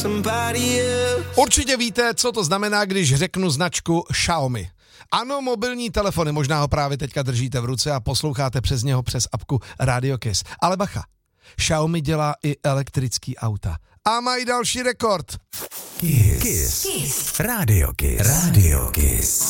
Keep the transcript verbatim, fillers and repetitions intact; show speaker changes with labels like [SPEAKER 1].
[SPEAKER 1] Určitě víte, co to znamená, když řeknu značku Xiaomi. Ano, mobilní telefony, možná ho právě teďka držíte v ruce a posloucháte přes něho přes apku Radio Kiss. Ale bacha, Xiaomi dělá i elektrický auta. A mají další rekord.
[SPEAKER 2] Kiss. Kiss. Kiss. Radio Kiss. Radio Kiss.